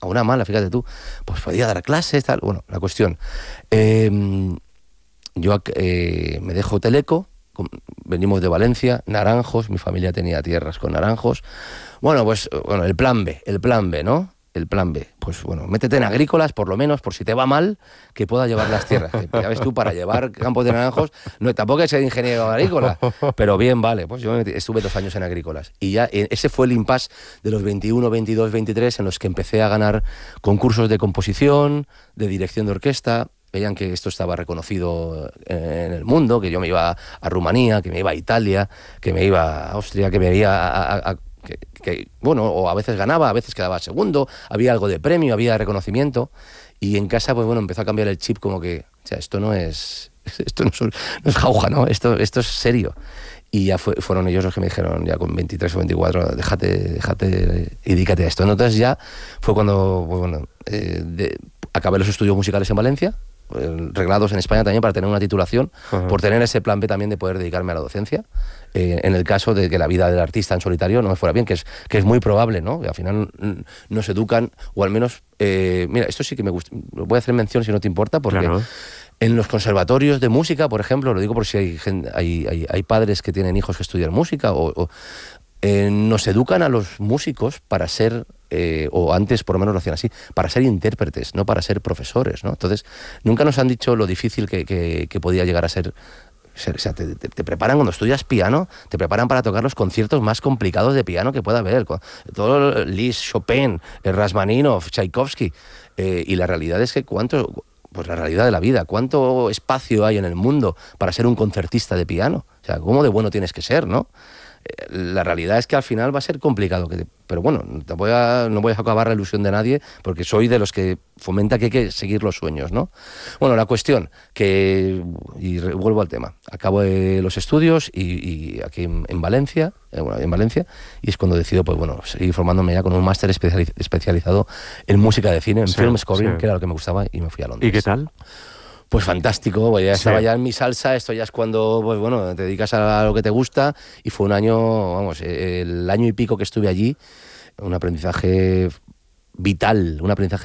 a una mala, fíjate tú, pues podía dar clases, tal. Bueno, la cuestión. Yo me dejo Teleco, venimos de Valencia, naranjos, mi familia tenía tierras con naranjos. Bueno, pues el plan B, ¿no? El plan B, pues bueno, métete en agrícolas, por lo menos, por si te va mal, que pueda llevar las tierras. Ya ves tú, para llevar campos de naranjos, no, tampoco hay que ser ingeniero agrícola, pero bien, vale, pues yo estuve 2 años en agrícolas. Y ya ese fue el impasse de los 21, 22, 23, en los que empecé a ganar concursos de composición, de dirección de orquesta. Veían que esto estaba reconocido en el mundo, que yo me iba a Rumanía, que me iba a Italia, que me iba a Austria, que me iba bueno, o a veces ganaba, a veces quedaba segundo, había algo de premio, había reconocimiento, y en casa, pues bueno, empezó a cambiar el chip como que, o sea, esto no es jauja, ¿no? Esto es serio. Y ya fueron ellos los que me dijeron, ya con 23 o 24, déjate y dedícate a esto. Entonces ya fue cuando, pues bueno, acabé los estudios musicales en Valencia, reglados en España también para tener una titulación, por tener ese plan B también de poder dedicarme a la docencia, en el caso de que la vida del artista en solitario no me fuera bien, que es muy probable, ¿no? Que al final no se educan, o al menos, mira, esto sí que me gusta, voy a hacer mención si no te importa, porque claro, en los conservatorios de música, por ejemplo, lo digo por si hay padres que tienen hijos que estudian música, nos educan a los músicos para ser, o antes por lo menos lo hacían así, para ser intérpretes, no para ser profesores, ¿no? Entonces, nunca nos han dicho lo difícil que podía llegar a ser. O sea, te preparan cuando estudias piano, te preparan para tocar los conciertos más complicados de piano que pueda haber. Todo Liszt, Chopin, Rachmaninoff, Tchaikovsky. Y la realidad es que pues la realidad de la vida, ¿cuánto espacio hay en el mundo para ser un concertista de piano? O sea, ¿cómo de bueno tienes que ser, no? La realidad es que al final va a ser complicado, pero bueno, no voy a acabar la ilusión de nadie, porque soy de los que fomenta que hay que seguir los sueños, ¿no? Bueno, la cuestión, y vuelvo al tema, acabo los estudios y aquí en Valencia, y es cuando decido, pues bueno, seguir formándome ya con un máster especializado en música de cine, en film scoring, que era lo que me gustaba, y me fui a Londres. ¿Y qué tal? Pues fantástico, pues ya estaba ya en mi salsa, esto ya es cuando, pues bueno, te dedicas a lo que te gusta, y fue un año, vamos, el año y pico que estuve allí, un aprendizaje vital,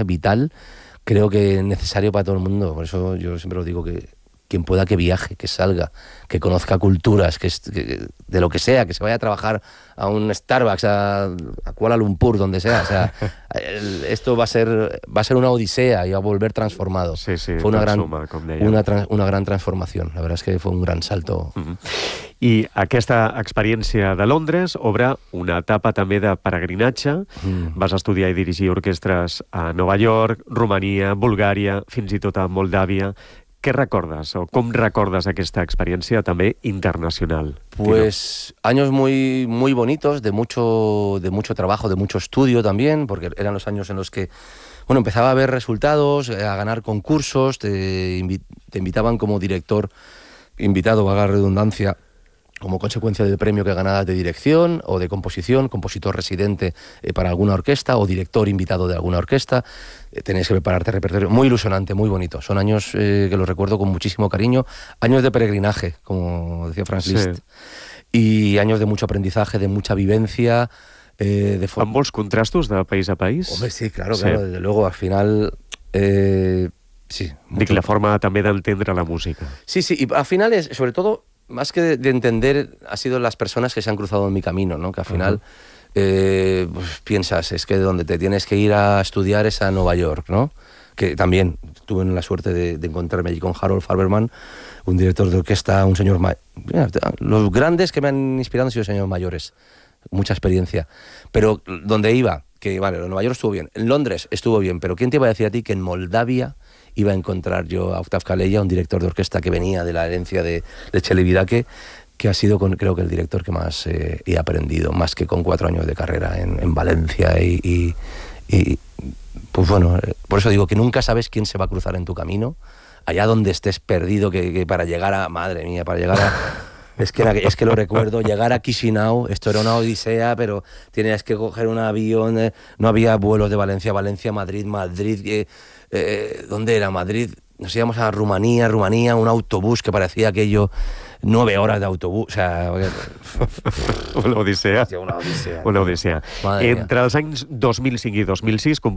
creo que necesario para todo el mundo. Por eso yo siempre os digo que quien pueda que viaje, que salga, que conozca culturas, que de lo que sea, que se vaya a trabajar a un Starbucks, a Kuala Lumpur, donde sea. O sea, esto va a ser una odisea y va a volver transformado. Sí, fue una gran transformación. La verdad es que fue un gran salto. I aquesta experiència de Londres obre una etapa també de peregrinatge. Vas estudiar i dirigir orquestres a Nova York, Romania, Bulgària, fins i tot a Moldàvia. ¿Qué recordas o cómo recordas aquesta experiencia también internacional? Pues años muy, muy bonitos, de mucho trabajo, de mucho estudio también, porque eran los años en los que, bueno, empezaba a ver resultados, a ganar concursos, te invitaban como director, invitado, valga la redundancia, como consecuencia del premio que ganabas de dirección o de composición, compositor residente para alguna orquesta o director invitado de alguna orquesta. Tenéis que prepararte repertorio. Muy ilusionante, muy bonito. Son años que los recuerdo con muchísimo cariño. Años de peregrinaje, como decía Franz Liszt. Y años de mucho aprendizaje, de mucha vivencia. Amb molts contrastos de país a país? Hombre, sí, claro, desde luego. Al final... sí. Dic, la forma també d'entendre la música. Sí, y al final es, sobre todo... Más que de entender, ha sido las personas que se han cruzado en mi camino, ¿no? Que al final pues piensas, es que donde te tienes que ir a estudiar es a Nueva York, ¿no? Que también tuve la suerte de encontrarme allí con Harold Faberman, un director de orquesta, un señor mayor. Los grandes que me han inspirado han sido señores mayores, mucha experiencia. Pero donde iba, que vale, en Nueva York estuvo bien, en Londres estuvo bien, pero ¿quién te iba a decir a ti que en Moldavia iba a encontrar yo a Octav Kaleya, un director de orquesta que venía de la herencia de Chelividake, que ha sido creo que el director que más he aprendido, más que con 4 años de carrera en Valencia y pues bueno, por eso digo que nunca sabes quién se va a cruzar en tu camino, allá donde estés perdido, que para llegar a, madre mía, para llegar a... Es que lo recuerdo, llegar a Chisinau, esto era una odisea, pero tenías que coger un avión, no había vuelos de Valencia, Madrid, ¿dónde era? Madrid, nos íbamos a Rumanía, un autobús que parecía aquello 9 horas de autobús, o sea... Una odissea. Hòstia, una odissea. Una odissea. Entre els anys 2005 i 2006